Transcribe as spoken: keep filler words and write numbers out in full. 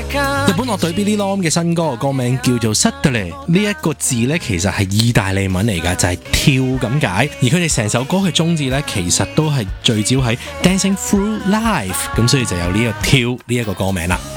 日本樂隊 Billy Long 嘅新歌，歌名叫做 Suddenly， 呢一個字呢，其實係意大利文嚟㗎，就係、是、跳咁解。而佢哋成首歌嘅宗旨呢，其實都係聚焦喺 Dancing Through Life， 咁所以就有呢個跳呢一個歌名啦。